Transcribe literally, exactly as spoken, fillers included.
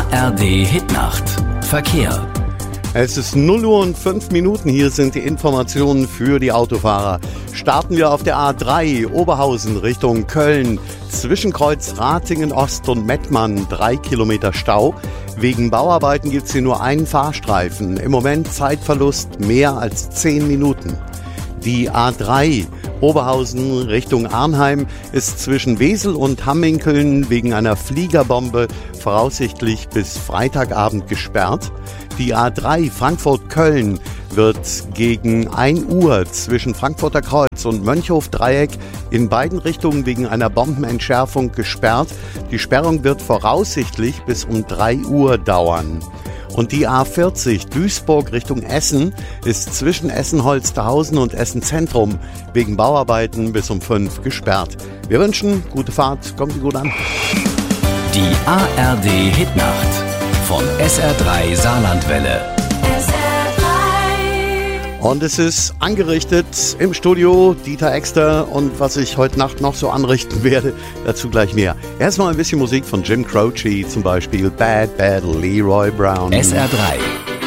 R D Hitnacht. Verkehr. Es ist null Uhr und fünf Minuten. Hier sind die Informationen für die Autofahrer. Starten wir auf der A drei Oberhausen Richtung Köln. Zwischen Kreuz Ratingen Ost und Mettmann drei Kilometer Stau. Wegen Bauarbeiten gibt es hier nur einen Fahrstreifen. Im Moment Zeitverlust mehr als zehn Minuten. Die A drei Oberhausen Richtung Arnheim ist zwischen Wesel und Hamminkeln wegen einer Fliegerbombe voraussichtlich bis Freitagabend gesperrt. Die A drei Frankfurt-Köln wird gegen ein Uhr zwischen Frankfurter Kreuz und Mönchhof-Dreieck in beiden Richtungen wegen einer Bombenentschärfung gesperrt. Die Sperrung wird voraussichtlich bis um drei Uhr dauern. Und die A vierzig Duisburg Richtung Essen ist zwischen Essen-Holsterhausen und Essen-Zentrum wegen Bauarbeiten bis um fünf gesperrt. Wir wünschen gute Fahrt, kommt Sie gut an. Die A R D Hitnacht von S R drei Saarlandwelle. Und es ist angerichtet im Studio, Dieter Exter, und was ich heute Nacht noch so anrichten werde, dazu gleich mehr. Erstmal ein bisschen Musik von Jim Croce, zum Beispiel Bad Bad Leroy Brown. S R drei